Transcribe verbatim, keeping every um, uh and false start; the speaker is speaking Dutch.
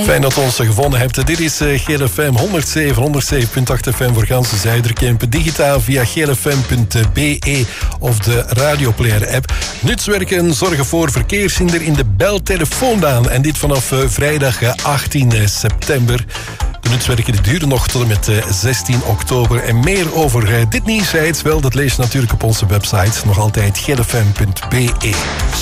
Fijn dat u ons gevonden hebt. Dit is uh, G L F M honderdzeven, honderdzeven komma acht F M voor ganse Zuiderkempen. Digitaal via g l f m punt b e of de Radioplayer-app. Nutswerken zorgen voor verkeershinder in de Beltelefoonbaan. En dit vanaf uh, vrijdag uh, achttien september. De nutswerken die duren nog tot en met uh, zestien oktober. En meer over uh, dit nieuwsfeit, wel, dat lees je natuurlijk op onze website. Nog altijd g l f m punt b e.